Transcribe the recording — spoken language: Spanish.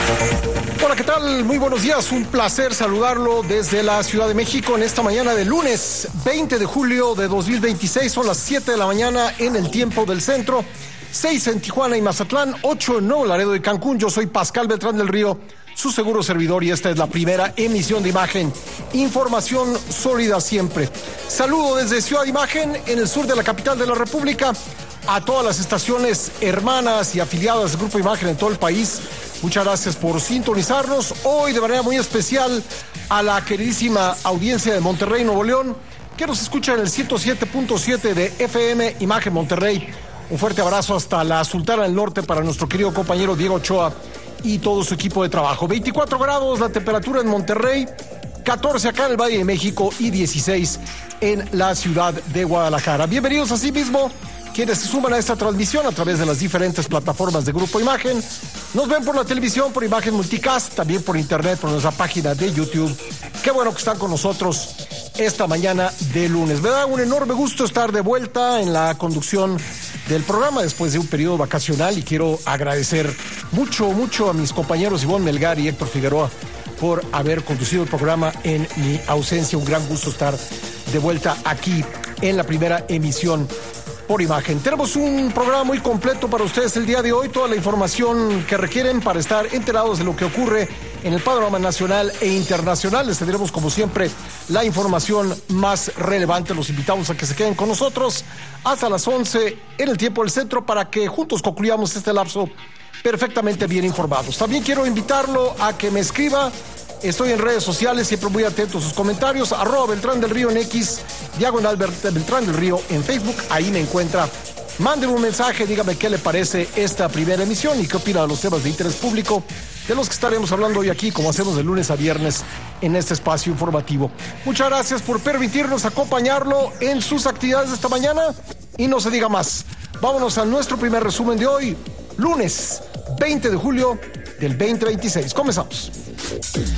Hola, ¿qué tal? Muy buenos días, un placer saludarlo desde la Ciudad de México en esta mañana de lunes 20 de julio de 2026, son las 7 de la mañana en el tiempo del centro, 6 en Tijuana y Mazatlán, 8 en Nuevo Laredo y Cancún. Yo soy Pascal Beltrán del Río, su seguro servidor, y esta es la primera emisión de Imagen, información sólida siempre. Saludo desde Ciudad de Imagen, en el sur de la capital de la República, a todas las estaciones hermanas y afiliadas del Grupo Imagen en todo el país. Muchas gracias por sintonizarnos. Hoy de manera muy especial a la queridísima audiencia de Monterrey, Nuevo León, que nos escucha en el 107.7 de FM Imagen Monterrey. Un fuerte abrazo hasta la Sultana del Norte para nuestro querido compañero Diego Ochoa y todo su equipo de trabajo. 24 grados la temperatura en Monterrey, 14 acá en el Valle de México y 16 en la ciudad de Guadalajara. Bienvenidos asimismo quienes se suman a esta transmisión a través de las diferentes plataformas de Grupo Imagen. Nos ven por la televisión, por Imagen Multicast, también por internet, por nuestra página de YouTube. Qué bueno que están con nosotros esta mañana de lunes. Me da un enorme gusto estar de vuelta en la conducción del programa después de un periodo vacacional, y quiero agradecer mucho a mis compañeros Ivonne Melgar y Héctor Figueroa por haber conducido el programa en mi ausencia. Un gran gusto estar de vuelta aquí en la primera emisión por Imagen. Tenemos un programa muy completo para ustedes el día de hoy, toda la información que requieren para estar enterados de lo que ocurre en el panorama nacional e internacional. Les tendremos, como siempre, la información más relevante. Los invitamos a que se queden con nosotros hasta las 11 en el tiempo del centro para que juntos concluyamos este lapso perfectamente bien informados. También quiero invitarlo a que me escriba. Estoy en redes sociales, siempre muy atento a sus comentarios, @Beltrán del Río en X, diagonal Beltrán del Río en Facebook, ahí me encuentra. Mándeme un mensaje, dígame qué le parece esta primera emisión y qué opina de los temas de interés público de los que estaremos hablando hoy aquí, como hacemos de lunes a viernes en este espacio informativo. Muchas gracias por permitirnos acompañarlo en sus actividades de esta mañana, y no se diga más. Vámonos a nuestro primer resumen de hoy, lunes 20 de julio del 2026. Comenzamos.